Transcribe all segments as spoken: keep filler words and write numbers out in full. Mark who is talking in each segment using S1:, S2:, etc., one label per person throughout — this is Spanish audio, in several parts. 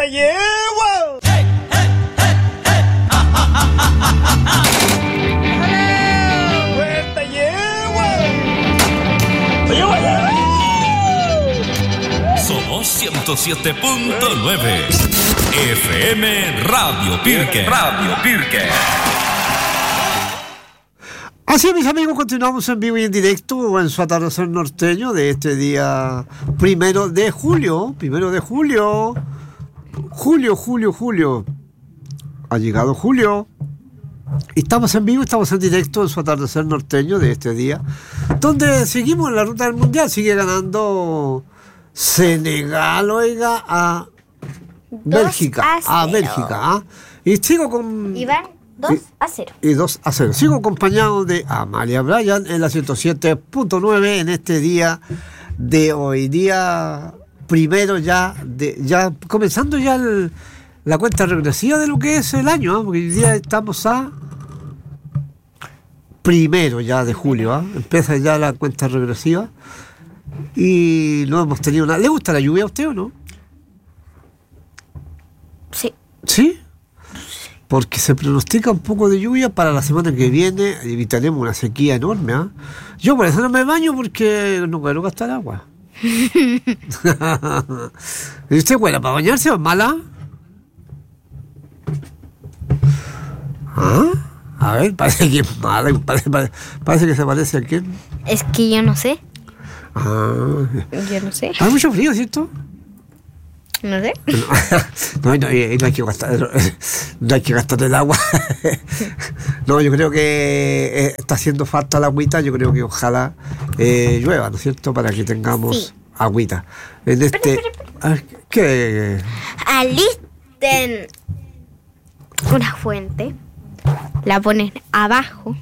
S1: ¡Vuelta llevo!
S2: ¡Hey, hey, hey, hey! ¡Ah, ah, ah, ah, ah, ah!
S1: ¡Vuelta llevo! ¡Llevo, llevo!
S2: Somos ciento siete punto nueve F M Radio Pirque. Radio Pirque.
S3: Así es, mis amigos, continuamos en vivo y en directo en su atardecer norteño de este día primero de julio. Primero de julio. Julio, julio, julio. Ha llegado julio. Estamos en vivo, estamos en directo en su atardecer norteño de este día, donde seguimos en la ruta del mundial. Sigue ganando Senegal, oiga, a Bélgica. A, a Bélgica. ¿Ah? Y sigo con...
S4: Iván. dos a cero.
S3: Y dos a cero. Sigo acompañado de Amalia Bryan en la ciento siete punto nueve en este día de hoy. Día primero ya, de, ya comenzando ya el, la cuenta regresiva de lo que es el año, ¿eh? Porque hoy día estamos a primero ya de julio, ¿eh? Empieza ya la cuenta regresiva y no hemos tenido nada. ¿Le gusta la lluvia a usted o no?
S4: Sí.
S3: ¿Sí? Porque se pronostica un poco de lluvia para la semana que viene. Evitaremos una sequía enorme. ¿eh? Yo por eso no me baño, porque no quiero gastar agua. ¿Y usted buena para bañarse o es mala? ¿Ah? A ver, parece que es mala. Parece, parece, parece que se parece a quién.
S4: Es que yo no sé.
S3: Ah.
S4: Yo no sé.
S3: Hay mucho frío, ¿cierto?
S4: No sé.
S3: No, no, no, no hay que gastar, no hay que gastar el agua. No, yo creo que está haciendo falta la agüita. Yo creo que ojalá eh, llueva, ¿no es cierto? Para que tengamos sí. agüita. En este,
S4: espera, espera, espera.
S3: ¿Qué?
S4: Alisten una fuente, la ponen abajo,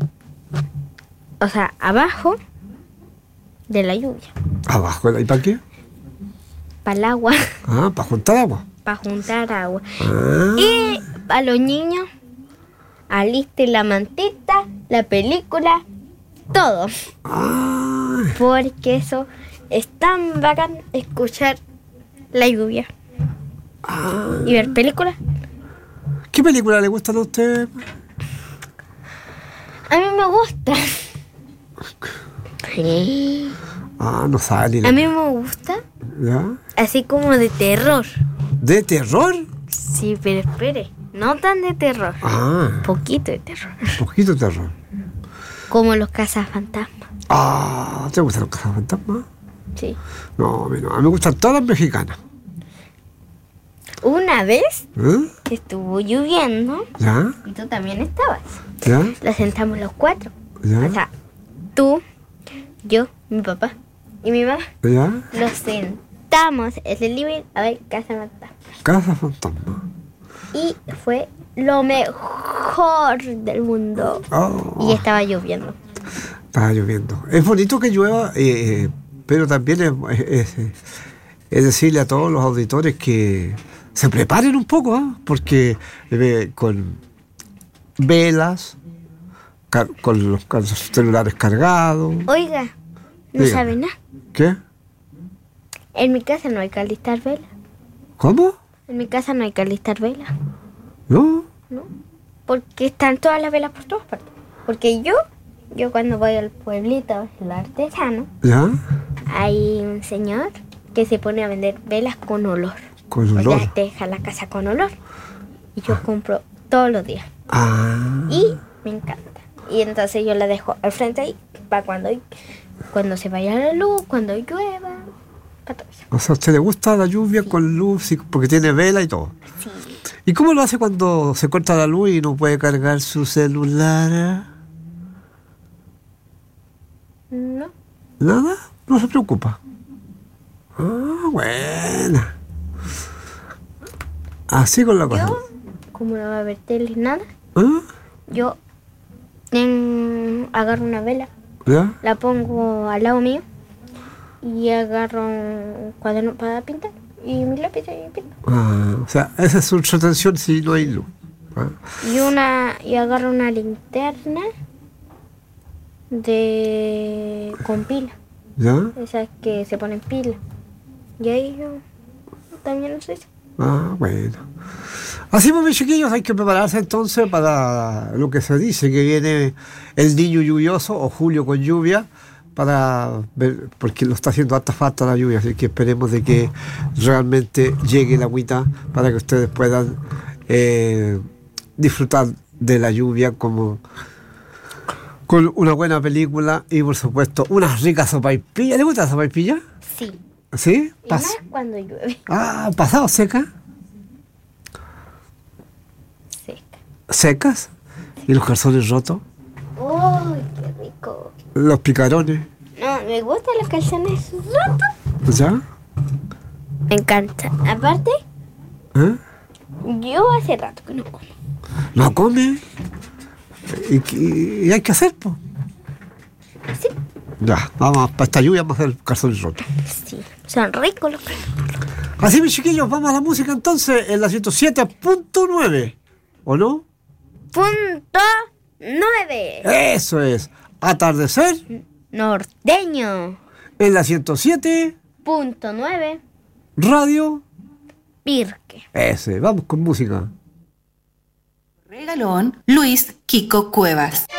S4: o sea, abajo de la lluvia.
S3: ¿Abajo? ¿Y para qué?
S4: Para el agua.
S3: Ah, para juntar agua.
S4: Para juntar agua.
S3: Ah.
S4: Y para los niños, alisten la mantita, la película, todo.
S3: Ah.
S4: Porque eso es tan bacán escuchar la lluvia.
S3: Ah.
S4: Y ver películas.
S3: ¿Qué película le gustan a usted?
S4: A mí me gusta.
S3: Ah, no sale.
S4: A mí me gusta.
S3: ¿Ya?
S4: Así como de terror.
S3: ¿De terror?
S4: Sí, pero espere. No tan de terror.
S3: Ah.
S4: Poquito de terror.
S3: Poquito de terror.
S4: Como los cazafantasmas.
S3: Ah, ¿te gustan los cazafantasmas?
S4: Sí.
S3: No, a mí no. A mí me gustan todas las mexicanas.
S4: Una vez
S3: ¿Eh?
S4: estuvo lloviendo.
S3: ¿Ya?
S4: Y tú también estabas.
S3: ¿Ya?
S4: Nos sentamos los cuatro.
S3: ¿Ya?
S4: O sea, tú, yo, mi papá y mi mamá.
S3: ¿Ya?
S4: Nos sentamos en el living a ver cazafantasmas.
S3: Cazafantasmas.
S4: Y fue lo mejor del mundo.
S3: Oh.
S4: Y estaba lloviendo.
S3: Estaba lloviendo. Es bonito que llueva, eh, pero también es, es, es decirle a todos los auditores que se preparen un poco, ¿eh? Porque eh, con velas, car- con los, con los celulares cargados.
S4: Oiga, no
S3: Diga.
S4: sabe nada.
S3: ¿Qué?
S4: En mi casa no hay que alistar vela.
S3: ¿Cómo?
S4: En mi casa no hay que alistar vela.
S3: ¿No?
S4: ¿No? Porque están todas las velas por todas partes. Porque yo, yo cuando voy al pueblito, el artesano,
S3: ¿Ya?
S4: hay un señor que se pone a vender velas con olor.
S3: Con
S4: O
S3: olor.
S4: sea, te deja la casa con olor. Y yo compro todos los días.
S3: Ah.
S4: Y me encanta. Y entonces yo la dejo al frente ahí para cuando, cuando se vaya la luz, cuando llueva, para todo eso.
S3: O sea, ¿a usted le gusta la lluvia con luz y- porque tiene vela y todo?
S4: Sí.
S3: ¿Y cómo lo hace cuando se corta la luz y no puede cargar su celular?
S4: No.
S3: ¿Nada? No se preocupa. Ah, buena. Así con la cosa.
S4: Yo, como no va a haber tele, nada,
S3: ¿Ah?
S4: yo ten- agarro una vela,
S3: ¿Ya?
S4: la pongo al lado mío y agarro un cuaderno para pintar y mi lápiz y pinto.
S3: Ah, o sea, esa es su entretención si no hay luz. Ah.
S4: Y una y agarro una linterna de con pila,
S3: ¿Ya?
S4: esas que se ponen pila. Y ahí yo también lo sé.
S3: Ah, bueno. Así pues, mis chiquillos, hay que prepararse entonces para lo que se dice, que viene el niño lluvioso o julio con lluvia, para ver, porque lo está haciendo harta falta la lluvia, así que esperemos de que realmente llegue la agüita para que ustedes puedan eh, disfrutar de la lluvia como con una buena película y por supuesto unas ricas sopaipillas. ¿Le gusta la sopaipilla?
S4: Sí.
S3: ¿Sí?
S4: Y
S3: Pas-
S4: más cuando llueve.
S3: ah, pasado seca,
S4: Seca.
S3: secas y los calzones rotos,
S4: ¡Uy, qué rico!
S3: los picarones,
S4: No, me gustan los calzones rotos.
S3: ¿ya?
S4: Me encanta. Aparte,
S3: ¿Eh?
S4: yo hace rato que no como.
S3: No come y, y- y hay que hacer, pues.
S4: Sí.
S3: Ya, vamos, para esta lluvia vamos a hacer calzones rotos.
S4: Sí, son ricos los calzones.
S3: Así, mis chiquillos, vamos a la música entonces en la ciento siete punto nueve, ¿o no?
S4: Punto nueve.
S3: Eso es, atardecer
S4: Norteño.
S3: en la ciento siete,
S4: Punto nueve.
S3: radio,
S4: Pirque.
S3: ese, vamos con música.
S5: Regalón Luis Kiko Cuevas.